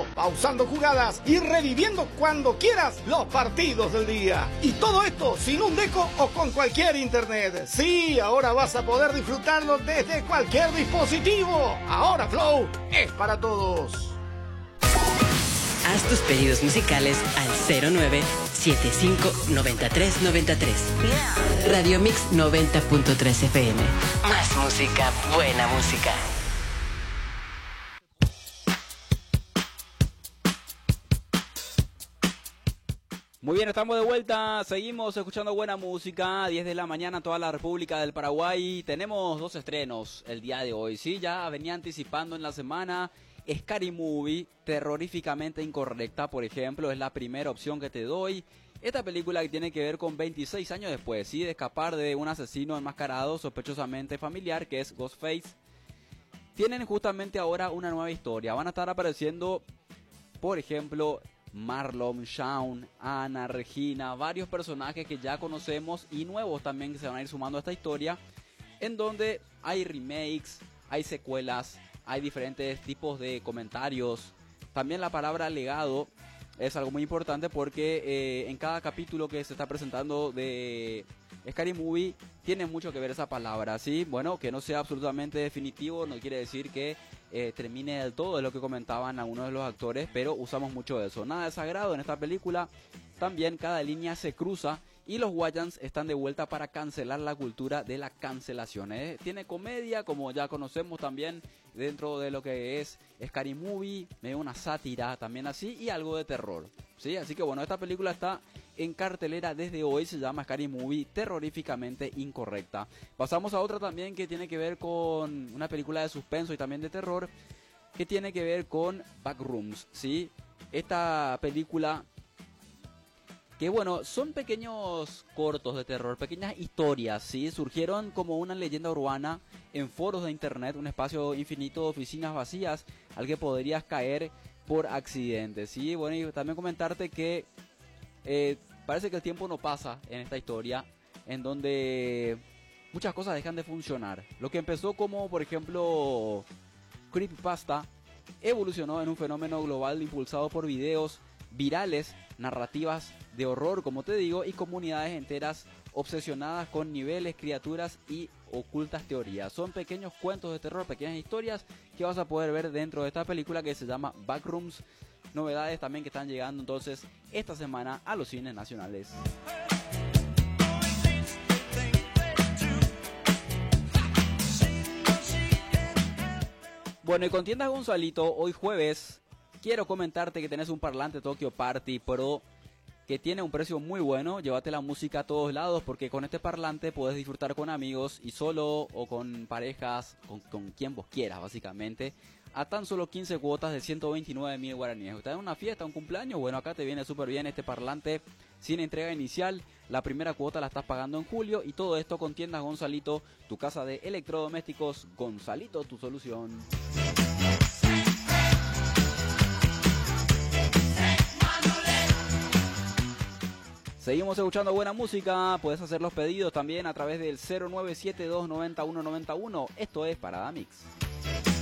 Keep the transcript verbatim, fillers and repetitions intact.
video, pausando jugadas y reviviendo cuando quieras los partidos del día. Y todo esto sin un deco o con cualquier internet. Sí, ahora vas a poder disfrutarlo desde cualquier dispositivo. Ahora Flow es para todos. Haz tus pedidos musicales al cero nueve siete cinco nueve tres nueve tres. Radio Mix noventa punto tres F M. Más música, buena música. Muy bien, estamos de vuelta, seguimos escuchando buena música, diez de la mañana, toda la República del Paraguay. Tenemos dos estrenos el día de hoy, sí, ya venía anticipando en la semana. Scary Movie, terroríficamente incorrecta, por ejemplo, es la primera opción que te doy. Esta película que tiene que ver con veintiséis años después, ¿sí? De escapar de un asesino enmascarado sospechosamente familiar, que es Ghostface. Tienen justamente ahora una nueva historia. Van a estar apareciendo, por ejemplo, Marlon, Shawn, Ana, Regina, varios personajes que ya conocemos y nuevos también que se van a ir sumando a esta historia, en donde hay remakes, hay secuelas, hay diferentes tipos de comentarios. También la palabra legado es algo muy importante porque eh, en cada capítulo que se está presentando de Scary Movie tiene mucho que ver esa palabra, ¿sí? Bueno, que no sea absolutamente definitivo no quiere decir que eh, termine del todo de lo que comentaban algunos de los actores, pero usamos mucho de eso. Nada de sagrado en esta película. También cada línea se cruza y los Wayans están de vuelta para cancelar la cultura de la cancelación. ¿eh? Tiene comedia, como ya conocemos también dentro de lo que es Scary Movie, medio una sátira también así y algo de terror. ¿sí? Así que bueno, esta película está en cartelera desde hoy, se llama Scary Movie, terroríficamente incorrecta. Pasamos a otra también que tiene que ver con una película de suspenso y también de terror, que tiene que ver con Backrooms, ¿sí? Esta película que bueno, son pequeños cortos de terror, pequeñas historias, ¿sí? Surgieron como una leyenda urbana en foros de internet, un espacio infinito de oficinas vacías al que podrías caer por accidente, ¿sí? Bueno, y también comentarte que eh, parece que el tiempo no pasa en esta historia, en donde muchas cosas dejan de funcionar. Lo que empezó como, por ejemplo, creepypasta, evolucionó en un fenómeno global impulsado por videos virales, narrativas de horror, como te digo, y comunidades enteras obsesionadas con niveles, criaturas y ocultas teorías. Son pequeños cuentos de terror, pequeñas historias que vas a poder ver dentro de esta película que se llama Backrooms. Novedades también que están llegando entonces esta semana a los cines nacionales. Bueno, y con Tiendas Gonzalito, hoy jueves, quiero comentarte que tenés un parlante Tokyo Party Pro que tiene un precio muy bueno. Llévate la música a todos lados porque con este parlante podés disfrutar con amigos y solo o con parejas, con, con quien vos quieras básicamente, a tan solo quince cuotas de ciento veintinueve mil guaraníes. ¿Estás en una fiesta, un cumpleaños? Bueno, acá te viene súper bien este parlante sin entrega inicial. La primera cuota la estás pagando en julio y todo esto con Tiendas Gonzalito, tu casa de electrodomésticos. Gonzalito, tu solución. Seguimos escuchando buena música, puedes hacer los pedidos también a través del cero nueve siete dos nueve uno nueve uno. Esto es Parada Mix.